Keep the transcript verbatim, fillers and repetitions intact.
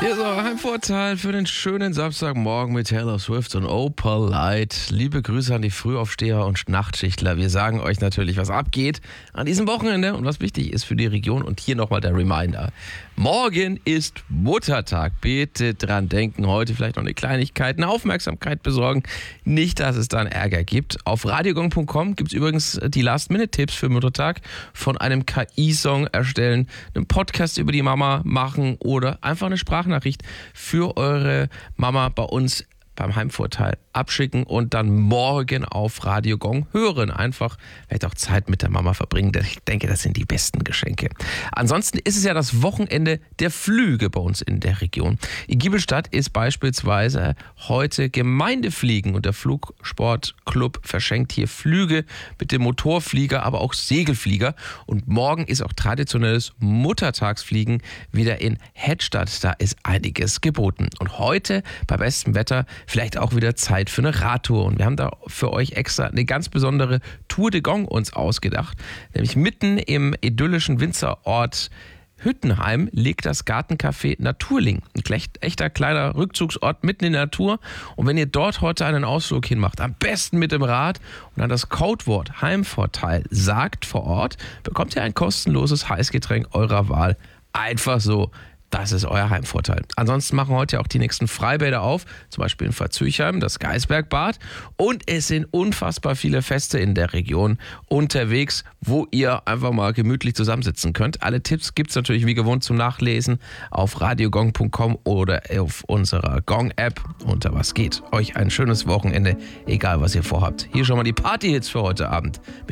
Hier so ein Vorteil für den schönen Samstagmorgen mit Taylor Swift und Oh Polite. Liebe Grüße an die Frühaufsteher und Nachtschichtler. Wir sagen euch natürlich, was abgeht an diesem Wochenende und was wichtig ist für die Region. Und hier nochmal der Reminder. Morgen ist Muttertag. Bitte dran denken, heute vielleicht noch eine Kleinigkeit, eine Aufmerksamkeit besorgen. Nicht, dass es dann Ärger gibt. Auf radiogong punkt com gibt es übrigens die Last-Minute-Tipps für Muttertag. Von einem K I-Song erstellen, einen Podcast über die Mama machen oder einfach eine Sprachnachricht für eure Mama bei uns beim Heimvorteil abschicken und dann morgen auf Radio Gong hören. Einfach vielleicht auch Zeit mit der Mama verbringen, denn ich denke, das sind die besten Geschenke. Ansonsten ist es ja das Wochenende der Flüge bei uns in der Region. In Giebelstadt ist beispielsweise heute Gemeindefliegen und der Flugsportclub verschenkt hier Flüge mit dem Motorflieger, aber auch Segelflieger. Und morgen ist auch traditionelles Muttertagsfliegen wieder in Hedstadt. Da ist einiges geboten. Und heute bei bestem Wetter vielleicht auch wieder Zeit für eine Radtour. Und wir haben da für euch extra eine ganz besondere Tour de Gong uns ausgedacht. Nämlich mitten im idyllischen Winzerort Hüttenheim liegt das Gartencafé Naturling. Ein echter kleiner Rückzugsort mitten in der Natur. Und wenn ihr dort heute einen Ausflug hinmacht, am besten mit dem Rad und dann das Codewort Heimvorteil sagt vor Ort, bekommt ihr ein kostenloses Heißgetränk eurer Wahl. Einfach so. Das ist euer Heimvorteil. Ansonsten machen heute auch die nächsten Freibäder auf, zum Beispiel in Verzüchheim, das Geisbergbad. Und es sind unfassbar viele Feste in der Region unterwegs, wo ihr einfach mal gemütlich zusammensitzen könnt. Alle Tipps gibt es natürlich wie gewohnt zum Nachlesen auf radiogong punkt com oder auf unserer Gong-App. Unter was geht? Euch ein schönes Wochenende, egal was ihr vorhabt. Hier schon mal die Party-Hits für heute Abend.